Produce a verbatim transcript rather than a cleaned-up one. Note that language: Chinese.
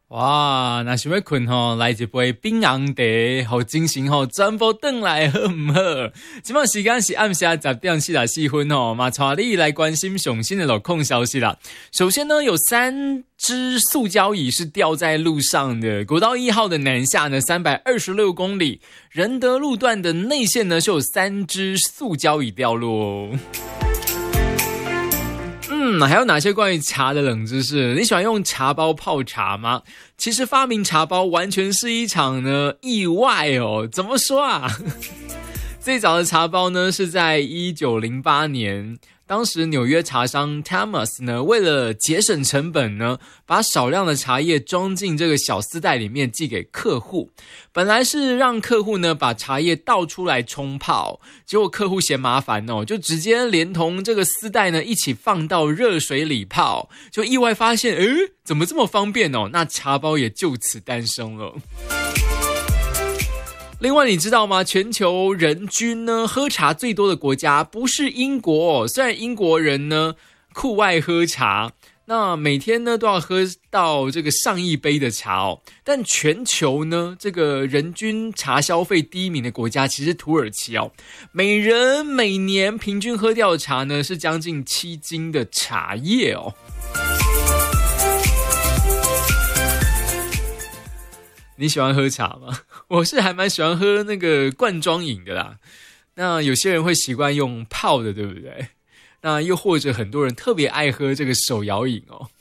哇，那想要困吼，来一杯冰红茶，好精神吼，全部转来好唔好？今晚时间是暗下十点四十四分吼，马带你来关心上新的路况消息啦。首先呢，有三只塑胶椅是掉在路上的，国道一号的南下呢，三百二十六公里，仁德路段的内线呢，是有三只塑胶椅掉落哦。嗯，还有哪些关于茶的冷知识？你喜欢用茶包泡茶吗？其实发明茶包完全是一场呢意外哦。怎么说啊？最早的茶包呢是在一九零八年，当时纽约茶商 Thomas 呢，为了节省成本呢，把少量的茶叶装进这个小丝袋里面寄给客户。本来是让客户呢把茶叶倒出来冲泡，结果客户嫌麻烦哦，就直接连同这个丝袋呢一起放到热水里泡，就意外发现，诶，怎么这么方便哦？那茶包也就此诞生了。另外你知道吗？全球人均呢喝茶最多的国家不是英国哦，虽然英国人呢酷爱喝茶，那每天呢都要喝到这个上亿杯的茶哦，但全球呢这个人均茶消费第一名的国家其实土耳其哦，每人每年平均喝掉的茶呢是将近七斤的茶叶哦。你喜欢喝茶吗？我是还蛮喜欢喝那个罐装饮的啦。那有些人会习惯用泡的，对不对？那又或者很多人特别爱喝这个手摇饮哦。